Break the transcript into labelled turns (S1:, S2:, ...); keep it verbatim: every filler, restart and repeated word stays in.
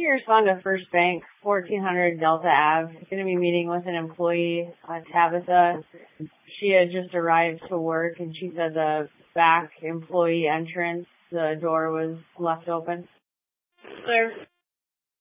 S1: can you respond to First Bank, fourteen hundred Delta Ave? Going to be meeting with an employee, uh, Tabitha. She had just arrived to work, and she said the back employee entrance, the door was left open.
S2: Clear.